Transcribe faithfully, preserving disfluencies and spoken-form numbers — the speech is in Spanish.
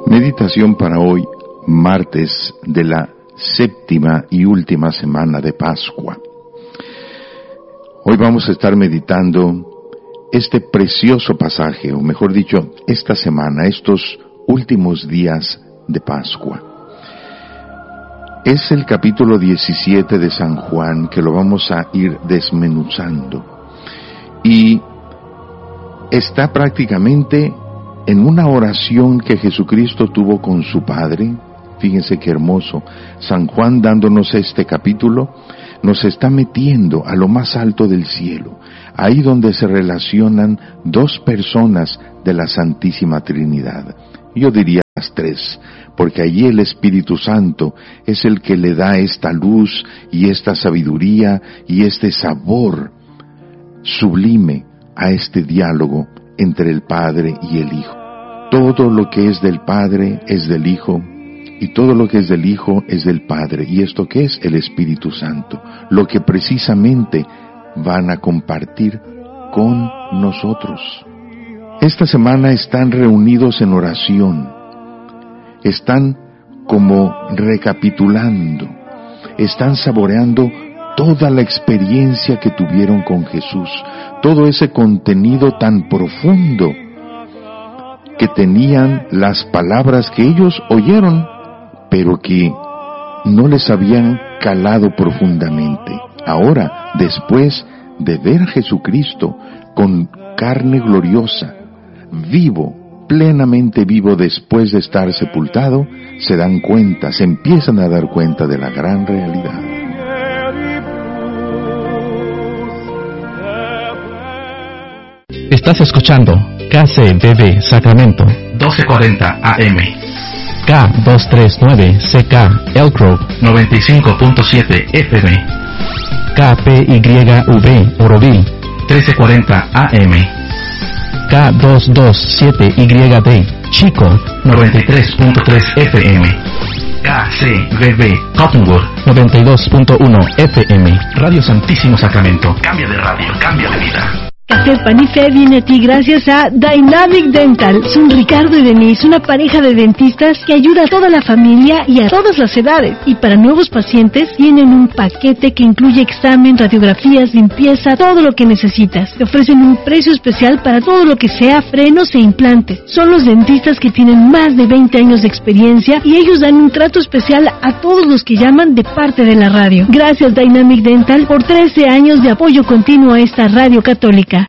Meditación para hoy, martes de la séptima y última semana de Pascua. Hoy vamos a estar meditando este precioso pasaje, o mejor dicho, esta semana, estos últimos días de Pascua. Es el capítulo diecisiete de San Juan que lo vamos a ir desmenuzando. Y está prácticamente en una oración que Jesucristo tuvo con su Padre. Fíjense qué hermoso. San Juan, dándonos este capítulo, nos está metiendo a lo más alto del cielo, ahí donde se relacionan dos personas de la Santísima Trinidad. Yo diría las tres, porque allí el Espíritu Santo es el que le da esta luz y esta sabiduría y este sabor sublime a este diálogo entre el Padre y el Hijo. Todo lo que es del Padre es del Hijo, y todo lo que es del Hijo es del Padre. ¿Y esto qué es? El Espíritu Santo, lo que precisamente van a compartir con nosotros. Esta semana están reunidos en oración, están como recapitulando, están saboreando toda la experiencia que tuvieron con Jesús, todo ese contenido tan profundo que tenían las palabras que ellos oyeron, pero que no les habían calado profundamente. Ahora, después de ver a Jesucristo con carne gloriosa, vivo, plenamente vivo después de estar sepultado, se dan cuenta, se empiezan a dar cuenta de la gran realidad. Estás escuchando K C B B Sacramento doce cuarenta A M, K doscientos treinta y nueve C K Elk Grove noventa y cinco punto siete F M, K P Y V Oroville trece cuarenta A M, K doscientos veintisiete Y D Chico noventa y tres punto tres F M, K C B B Cottonwood noventa y dos punto uno F M. Radio Santísimo Sacramento. Cambia de radio, cambia de vida. Café Pan y Fe viene a ti gracias a Dynamic Dental. Son Ricardo y Denise, una pareja de dentistas que ayuda a toda la familia y a todas las edades. Y para nuevos pacientes tienen un paquete que incluye examen, radiografías, limpieza, todo lo que necesitas. Te ofrecen un precio especial para todo lo que sea frenos e implantes. Son los dentistas que tienen más de veinte años de experiencia y ellos dan un trato especial a todos los que llaman de parte de la radio. Gracias Dynamic Dental por trece años de apoyo continuo a esta radio católica.